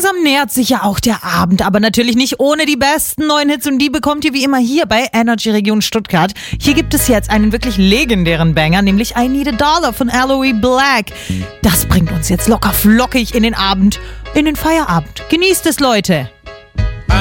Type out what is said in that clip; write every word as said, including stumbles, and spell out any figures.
langsam nähert sich ja auch der Abend, aber natürlich nicht ohne die besten neuen Hits und die bekommt ihr wie immer hier bei Energy Region Stuttgart. Hier gibt es jetzt einen wirklich legendären Banger, nämlich I Need a Dollar von Aloe Black. Das bringt uns jetzt locker flockig in den Abend, in den Feierabend. Genießt es, Leute!